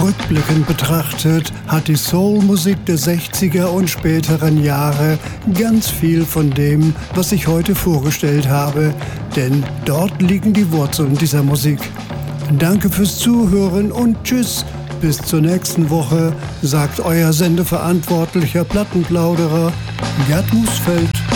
Rückblickend betrachtet hat die Soul-Musik der 60er und späteren Jahre ganz viel von dem, was ich heute vorgestellt habe, denn dort liegen die Wurzeln dieser Musik. Danke fürs Zuhören und tschüss, bis zur nächsten Woche, sagt euer Sendeverantwortlicher Plattenplauderer Gerd Musfeld.